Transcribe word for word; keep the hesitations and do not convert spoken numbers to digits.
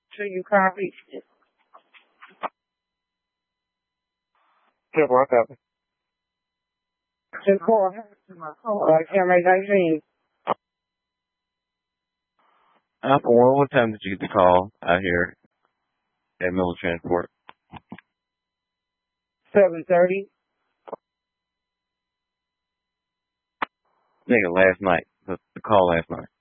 So you can't reach it. Yeah, what happened? Just call her to my phone. I can't make that dream. Apple One, what time did you get the call out here at Miller Transport? Seven thirty. I think last night. The, the call last night.